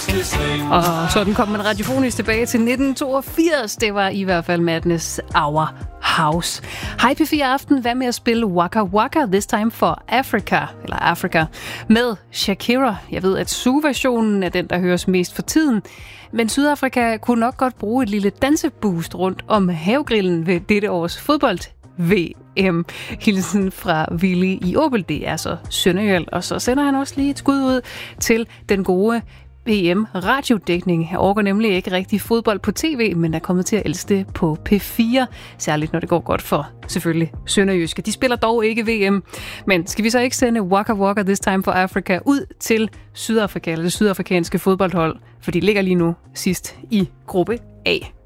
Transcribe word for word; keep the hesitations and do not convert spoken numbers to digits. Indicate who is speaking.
Speaker 1: Og sådan kom man radiofonisk tilbage til nitten toogfirs. Det var i hvert fald Madness Hour House. Hej P fire Aften, hvad med at spille Waka Waka, This Time for Africa, eller Africa, med Shakira. Jeg ved, at Zoo-versionen er den, der høres mest for tiden. Men Sydafrika kunne nok godt bruge et lille danseboost rundt om havegrillen ved dette års fodbold-V M. Hilsen fra Willy i Åbel, det er så Sønderjylland. Og så sender han også lige et skud ud til den gode P M-radiodækning. Jeg orker nemlig ikke rigtig fodbold på tv, men er kommet til at elske det på P fire. Særligt når det går godt for, selvfølgelig, Sønderjyske. De spiller dog ikke V M. Men skal vi så ikke sende Waka Waka, This Time for Africa ud til Sydafrika, eller det sydafrikanske fodboldhold? For de ligger lige nu sidst i gruppe A.